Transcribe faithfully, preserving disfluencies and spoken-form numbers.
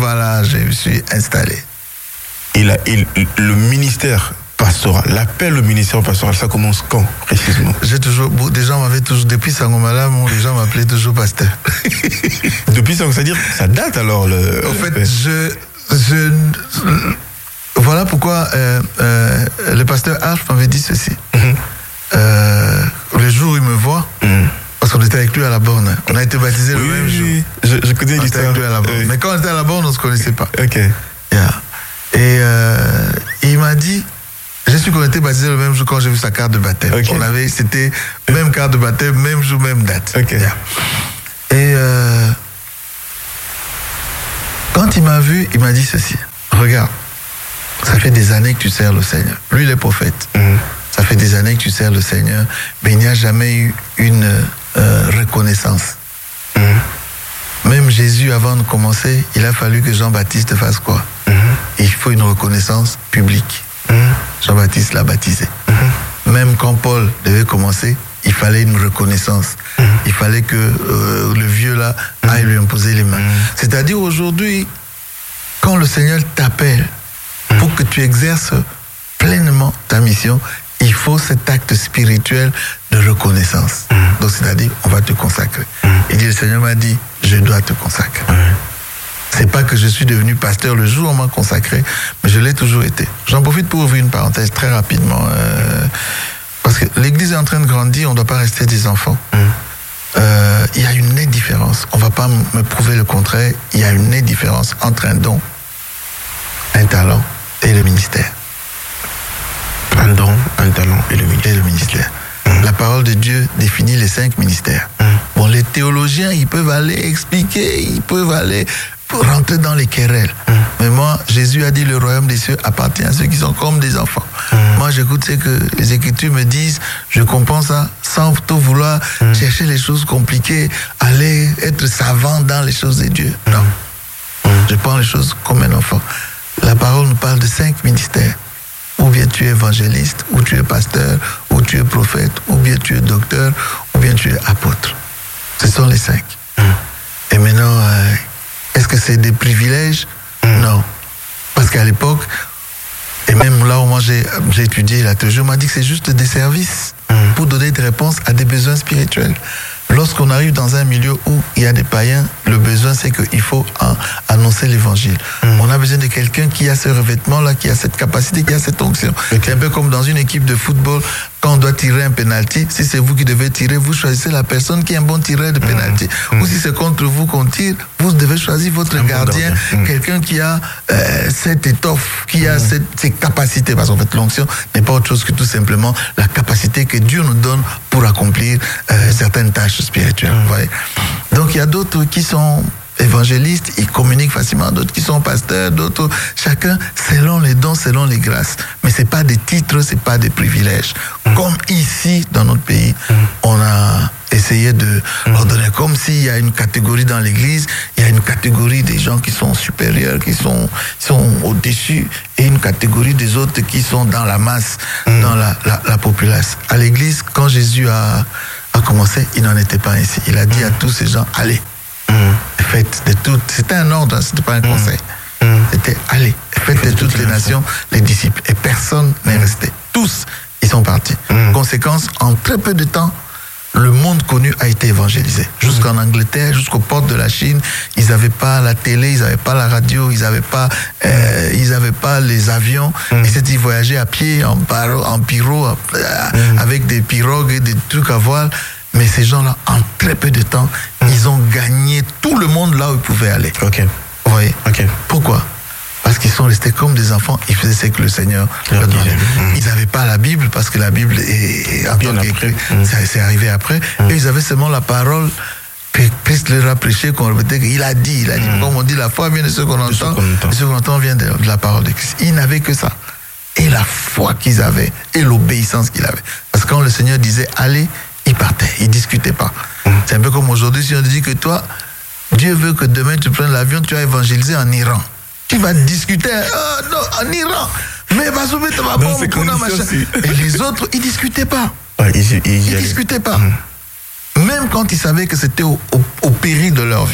voilà, je me suis installé. Et, la, et le ministère pastoral, l'appel au ministère pastoral, ça commence quand, précisément? J'ai toujours, des gens m'avaient toujours, depuis Sangomala, les gens m'appelaient toujours pasteur. Depuis ça, c'est-à-dire, ça date alors le... En fait, je, je, voilà pourquoi euh, euh, le pasteur Arch m'avait dit ceci. Mm-hmm. Euh, le jour où il me voit, mm-hmm. parce qu'on était avec lui à la borne, on a été baptisés oui, le même jour. Je, je connais l'histoire. Avec lui à la borne. Oui. Mais quand on était à la borne, on ne se connaissait pas. Ok. Yeah. Et euh, il m'a dit, je suis qu'on était baptisé le même jour quand j'ai vu sa carte de baptême. Okay. On avait, c'était même carte de baptême, même jour, même date. Okay. Yeah. Et euh, quand il m'a vu, il m'a dit ceci. Regarde, ça fait des années que tu sers le Seigneur. Lui, il est prophète. Mm-hmm. Ça fait des années que tu sers le Seigneur, mais il n'y a jamais eu une euh, reconnaissance. Mm-hmm. Même Jésus, avant de commencer, il a fallu que Jean-Baptiste fasse quoi? Mm-hmm. Il faut une reconnaissance publique. Mm-hmm. Jean-Baptiste l'a baptisé. Mm-hmm. Même quand Paul devait commencer, il fallait une reconnaissance. Mm-hmm. Il fallait que euh, le vieux là aille lui imposer les mains. Mm-hmm. C'est-à-dire aujourd'hui, quand le Seigneur t'appelle mm-hmm. pour que tu exerces pleinement ta mission, il faut cet acte spirituel de reconnaissance. Mm. Donc, c'est-à-dire, on va te consacrer. Mm. Il dit, le Seigneur m'a dit, je dois te consacrer. Mm. C'est pas que je suis devenu pasteur le jour où on m'a consacré, mais je l'ai toujours été. J'en profite pour ouvrir une parenthèse très rapidement. Euh, parce que l'Église est en train de grandir, on ne doit pas rester des enfants. Mm. Euh, il y a une nette différence. On ne va pas me prouver le contraire. Il y a une nette différence entre un don, un talent et le ministère. Un don, un talent et le ministère. Et le ministère. Mmh. La parole de Dieu définit les cinq ministères. Mmh. Bon, les théologiens, ils peuvent aller expliquer, ils peuvent aller rentrer dans les querelles. Mmh. Mais moi, Jésus a dit, le royaume des cieux appartient à ceux qui sont comme des enfants. Mmh. Moi, j'écoute ce que les Écritures me disent, je comprends ça, sans tout vouloir mmh. chercher les choses compliquées, aller être savant dans les choses de Dieu. Mmh. Non. Mmh. Je prends les choses comme un enfant. La parole nous parle de cinq ministères. Ou bien tu es évangéliste, ou tu es pasteur, ou tu es prophète, ou bien tu es docteur, ou bien tu es apôtre. Ce sont les cinq. Mmh. Et maintenant, euh, est-ce que c'est des privilèges? Mmh. Non. Parce qu'à l'époque, et même là où moi j'ai, j'ai étudié la théologie, on m'a dit que c'est juste des services mmh. pour donner des réponses à des besoins spirituels. Lorsqu'on arrive dans un milieu où il y a des païens, le besoin c'est qu'il faut en, annoncer l'évangile. Mmh. On a besoin de quelqu'un qui a ce revêtement-là, qui a cette capacité, qui a cette onction. Okay. C'est un peu comme dans une équipe de football, quand on doit tirer un penalty, si c'est vous qui devez tirer, vous choisissez la personne qui est un bon tireur de penalty. Mmh. Ou si c'est contre vous qu'on tire, vous devez choisir votre un gardien, bon gardien. Mmh. quelqu'un qui a euh, cette étoffe, qui a mmh. cette, cette capacité. Parce qu'en fait, l'onction n'est pas autre chose que tout simplement la capacité que Dieu nous donne pour accomplir euh, certaines tâches spirituelles. Mmh. Vous voyez. Donc il y a d'autres qui sont évangélistes, ils communiquent facilement, d'autres qui sont pasteurs, d'autres, chacun selon les dons, selon les grâces. Mais c'est pas des titres, c'est pas des privilèges. Mmh. Comme ici, dans notre pays, mmh. on a essayé de mmh. leur donner, comme s'il y a une catégorie dans l'église, il y a une catégorie des gens qui sont supérieurs, qui sont, qui sont au-dessus, et une catégorie des autres qui sont dans la masse, mmh. dans la, la, la populace. À l'église, quand Jésus a, a commencé, il n'en était pas ainsi. Il a dit mmh. à tous ces gens, allez, mmh. faites de toutes, c'était un ordre, c'était pas un conseil. Mmh. C'était, allez, faites de toutes les nations les disciples. Et personne n'est resté. Tous, ils sont partis. Mmh. Conséquence, en très peu de temps, le monde connu a été évangélisé. Jusqu'en Angleterre, jusqu'aux portes de la Chine, ils n'avaient pas la télé, ils n'avaient pas la radio, ils n'avaient pas, euh, ils n'avaient pas les avions. Mm. Ils s'étaient voyagés à pied, en, paro, en pyro, euh, mm. avec des pirogues et des trucs à voile. Mais ces gens-là, en très peu de temps, mm. ils ont gagné tout le monde là où ils pouvaient aller. Ok. Vous voyez? Ok. Pourquoi? Parce qu'ils sont restés comme des enfants, ils faisaient ce que le Seigneur leur donnait. Mmh. Ils n'avaient pas la Bible, parce que la Bible est, en tant qu'écrit, mmh. c'est arrivé après. Mmh. Et ils avaient seulement la parole que Christ leur a prêché, qu'on répétait qu'il a dit. Il a dit, mmh. comme on dit, la foi vient de ce qu'on entend, et ce qu'on entend vient de, de la parole de Christ. Ils n'avaient que ça. Et la foi qu'ils avaient, et l'obéissance qu'ils avaient. Parce que quand le Seigneur disait, allez, ils partaient, ils ne discutaient pas. Mmh. C'est un peu comme aujourd'hui, si on te dit que toi, Dieu veut que demain tu prennes l'avion, tu vas évangéliser en Iran. Tu vas discuter oh, non, en Iran. Mais va sauver ta maman, machin. Et les autres, ils ne discutaient pas. Ouais, ils ne discutaient pas. Mmh. Même quand ils savaient que c'était au, au, au péril de leur vie.